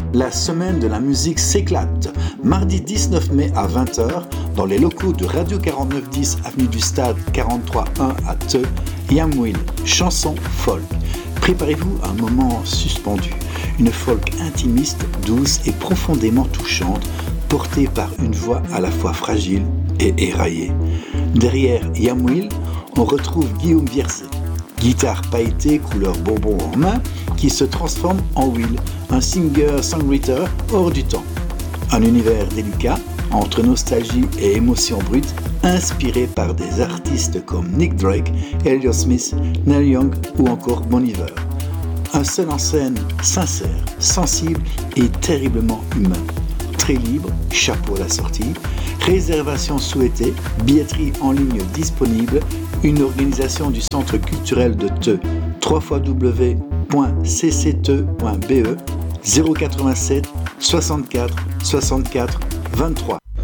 la semaine de la musique s'éclate. Mardi 19 mai à 20h, dans les locaux de Radio 4910, avenue du Stade 43-1 à Theux, Yamwil, chanson folk. Préparez-vous à un moment suspendu, une folk intimiste, douce et profondément touchante, portée par une voix à la fois fragile et éraillée. Derrière Yamwil, on retrouve Guillaume Vierzet, guitare pailletée couleur bonbon en main, qui se transforme en Will, un singer-songwriter hors du temps. Un univers délicat, entre nostalgie et émotion brute, inspiré par des artistes comme Nick Drake, Elliott Smith, Neil Young ou encore Bon Iver. Un seul en scène sincère, sensible et terriblement humain. Très libre, chapeau à la sortie, réservation souhaitée, billetterie en ligne disponible, une organisation du Centre culturel de Theux, www.cctheux.be, 087 64 64 23.